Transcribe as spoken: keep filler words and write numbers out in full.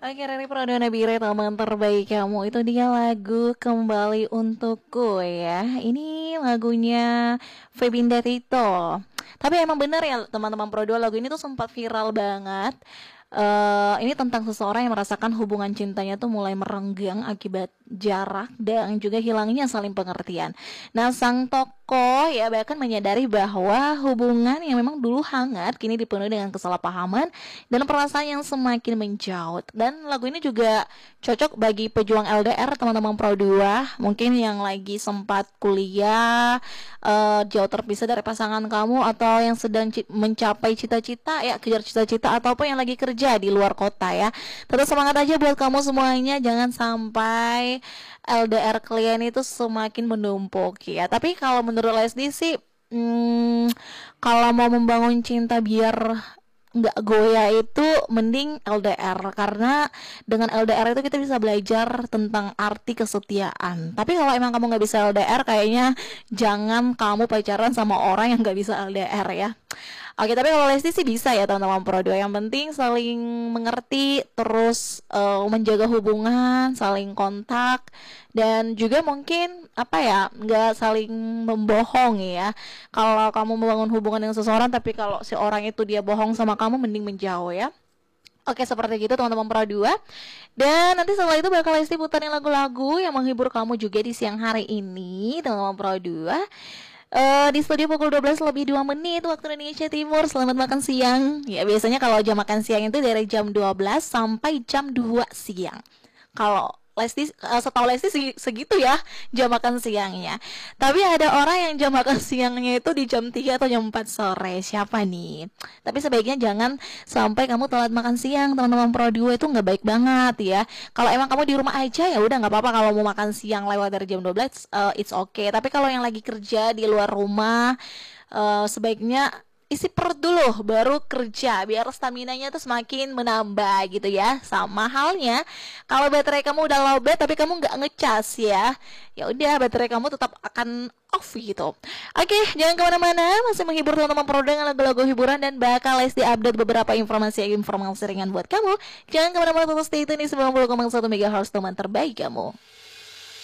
Oke, dari Pradana Nabire, teman terbaik kamu. Itu dia lagu Kembali Untukku ya. Ini lagunya Febinda Tito. Tapi emang bener ya teman-teman Prodo, lagu ini tuh sempat viral banget. Eh, ini tentang seseorang yang merasakan hubungan cintanya tuh mulai merenggang akibat jarak dan juga hilangnya saling pengertian. Nah, sang tokoh ya bahkan menyadari bahwa hubungan yang memang dulu hangat kini dipenuhi dengan kesalahpahaman dan perasaan yang semakin menjauh. Dan lagu ini juga cocok bagi pejuang L D R teman-teman Pro dua, mungkin yang lagi sempat kuliah eh, jauh terpisah dari pasangan kamu, atau yang sedang ci- mencapai cita-cita ya, kejar cita-cita, ataupun yang lagi kerja di luar kota ya. Tetap semangat aja buat kamu semuanya, jangan sampai L D R kalian itu semakin menumpuk ya. Tapi kalau menurut Leslie sih, hmm, kalau mau membangun cinta biar nggak goyah itu mending L D R, karena dengan L D R itu kita bisa belajar tentang arti kesetiaan. Tapi kalau emang kamu nggak bisa L D R, kayaknya jangan kamu pacaran sama orang yang nggak bisa L D R ya. Oke, tapi kalau Lesti sih bisa ya teman-teman Pro dua. Yang penting saling mengerti, terus eh, menjaga hubungan, saling kontak, dan juga mungkin apa ya, nggak saling membohong ya. Kalau kamu membangun hubungan dengan seseorang, tapi kalau si orang itu dia bohong sama kamu, mending menjauh ya. Oke, seperti gitu teman-teman Pro dua. Dan nanti setelah itu bakal Lesti puterin lagu-lagu yang menghibur kamu juga di siang hari ini teman-teman Pro dua. Eh, di studio pukul dua belas lebih dua menit waktu Indonesia Timur. Selamat makan siang. Ya, biasanya kalau jam makan siang itu dari jam dua belas sampai jam dua siang. Kalau Lesti, eh, setahu Lesti segi- segitu ya jam makan siangnya. Tapi ada orang yang jam makan siangnya itu di jam tiga atau jam empat sore. Siapa nih? Tapi sebaiknya jangan sampai kamu telat makan siang, teman-teman Pro dua, itu nggak baik banget ya. Kalau emang kamu di rumah aja ya udah nggak apa-apa, kalau mau makan siang lewat dari jam dua belas, eh, it's okay. Tapi kalau yang lagi kerja di luar rumah, eh, sebaiknya isi perut dulu baru kerja biar staminanya tuh semakin menambah gitu ya. Sama halnya kalau baterai kamu udah lowbat tapi kamu nggak ngecas ya, ya udah baterai kamu tetap akan off gitu. Oke, jangan kemana-mana, masih menghibur teman-teman Pro dengan lagu-lagu hiburan dan bakal Lesti update beberapa informasi-informasi ringan buat kamu. Jangan kemana-mana, tetap stay tune di sembilan puluh koma satu megahertz teman terbaik kamu.